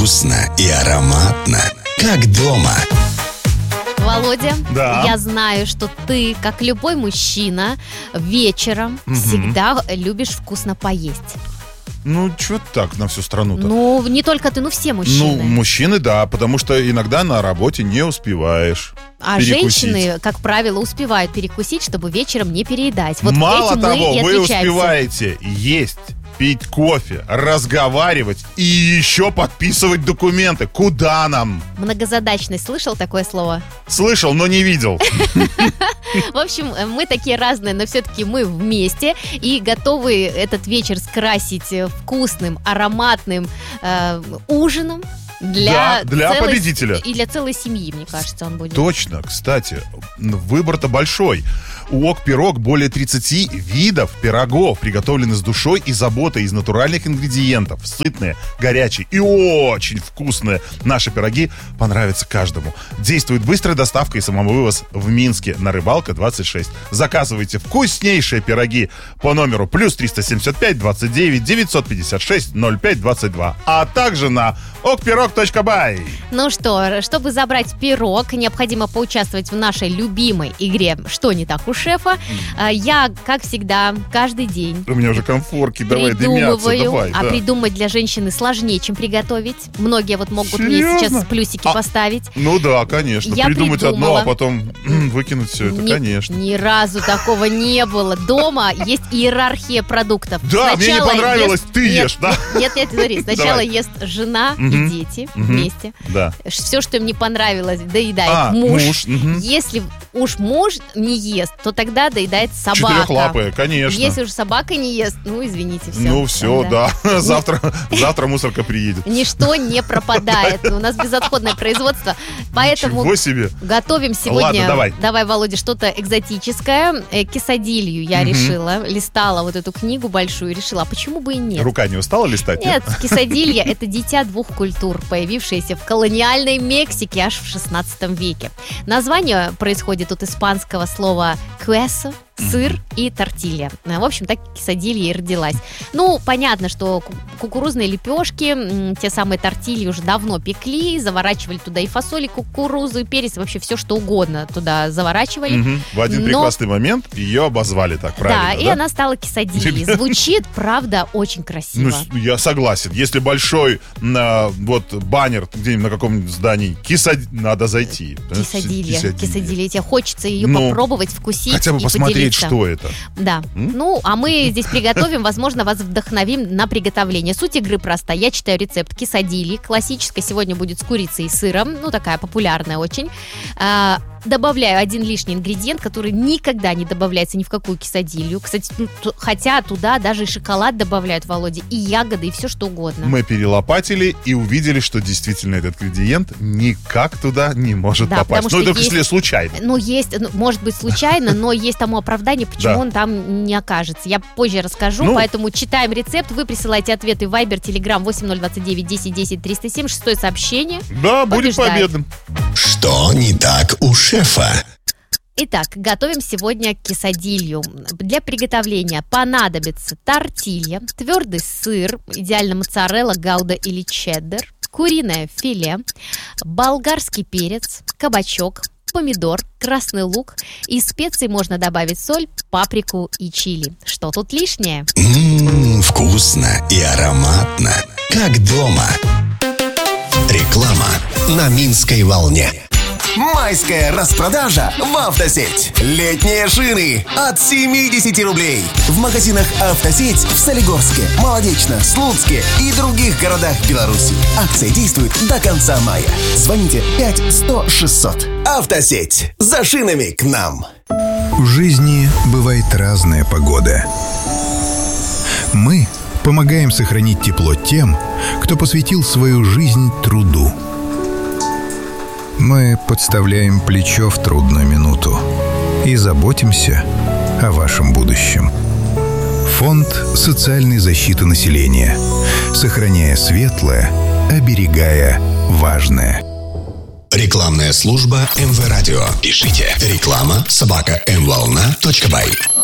Вкусно и ароматно, как дома. Володя, Да. я знаю, что ты, как любой мужчина, вечером всегда любишь вкусно поесть. Ну, чё так на всю страну-то? Ну, не только ты, все Ну, мужчины. мужчины, да, потому что иногда на работе не успеваешь А перекусить. женщины, как правило, успевают перекусить, чтобы вечером не переедать. Вот Мало этим того, мы и вы отличаемся. успеваете есть, пить кофе, разговаривать и еще подписывать документы. Куда нам? Многозадачность, слышал такое слово? Слышал, но не видел. В общем, мы такие разные, но все-таки мы вместе и готовы этот вечер скрасить вкусным, ароматным ужином для для победителя. И для целой семьи, мне кажется, он будет. Точно, кстати, выбор-то большой. У ОК-пирог более 30 видов пирогов, приготовлены с душой и заботой из натуральных ингредиентов. Сытные, горячие и очень вкусные. Наши пироги понравятся каждому. Действует быстрая доставка и самовывоз в Минске на Рыбалка 26. Заказывайте вкуснейшие пироги по номеру +375 29 956 05 22, а также на okpirog.by. Ну что, чтобы забрать пирог, необходимо поучаствовать в нашей любимой игре «Что не так у шефа?». Я, как всегда, каждый день У меня уже конфорки, давай, дымятся, придумываю, давай. а да. придумать для женщины сложнее, чем приготовить. Многие вот могут мне Серьезно? сейчас плюсики поставить. Ну да, конечно. Я Придумать придумала. одно, а потом выкинуть все это, конечно. Ни разу такого не было. Дома есть иерархия продуктов. Да, мне не Сначала понравилось, ест- ты Нет, ешь, да? Нет, смотри, сначала Давай. ест жена Мгм. и дети Мгм. вместе. Да. Все, что им не понравилось, доедает муж, мгм. Если уж муж не ест, то тогда доедает собака. Четырехлапая, конечно. Если уж собака не ест, ну, извините, все. Ну все, да. Завтра мусорка приедет. Ничто не пропадает. У нас безотходное производство. Поэтому Ничего себе. готовим сегодня. Ладно, давай. Володя, что-то экзотическое. Кесадилью я решила. Листала вот эту книгу большую и решила, а почему бы и нет? Рука не устала листать? Нет, кесадилья – это дитя двух культур, появившееся в колониальной Мексике аж в 16 веке. Название происходит от испанского слова «queso», сыр и тортилья. В общем, так кесадилья и родилась. Ну, понятно, что кукурузные лепешки, те самые тортильи уже давно пекли, заворачивали туда и фасоль, и кукурузу, и перец, вообще все, что угодно туда заворачивали. Мгм. В один Но- прекрасный момент ее обозвали так, правильно, Да, и она стала кесадильей. Звучит, правда, очень красиво. Ну, я согласен. Если большой вот баннер где-нибудь на каком-нибудь здании, надо зайти. Кесадилья. Тебе хочется ее Ну, попробовать, вкусить хотя бы и посмотреть, поделиться. что это. Да. Ну, а мы здесь приготовим, возможно, вас вдохновим на приготовление. Суть игры проста. Я читаю рецепт кесадильи. Классическая сегодня будет с курицей и сыром. Ну, такая популярная очень. Добавляю один лишний ингредиент, который никогда не добавляется ни в какую кесадилью. Кстати, хотя туда даже и шоколад добавляют, Володя, и ягоды, и все что угодно. Мы перелопатили и увидели, что действительно этот ингредиент никак туда не может Да, потому попасть. что Ну, это есть- если случайно. Ну, есть, может быть, случайно, но есть тому оправдание, почему Да. он там не окажется. Я позже расскажу, Ну. поэтому читаем рецепт. Вы присылаете ответы в Viber, Telegram 8029 10 10 307. 6-е сообщение. Да, будет побеждает. победным. Что не так у шефа? Итак, готовим сегодня кесадилью. Для приготовления понадобится тортилья, твердый сыр, идеально моцарелла, гауда или чеддер, куриное филе, болгарский перец, кабачок, помидор, красный лук. Из специй можно добавить соль, паприку и чили. Что тут лишнее? Вкусно и ароматно, как дома. Реклама на Минской волне. Майская распродажа в «Автосеть». Летние шины от 70 рублей. В магазинах «Автосеть» в Солигорске, Молодечно, Слуцке и других городах Беларуси. Акция действует до конца мая. Звоните 5-100-600. «Автосеть». За шинами к нам. В жизни бывает разная погода. Мы помогаем сохранить тепло тем, кто посвятил свою жизнь труду. Мы подставляем плечо в трудную минуту и заботимся о вашем будущем. Фонд социальной защиты населения. Сохраняя светлое, оберегая важное. Рекламная служба МВ Радио. Пишите реклама @mvolna.by.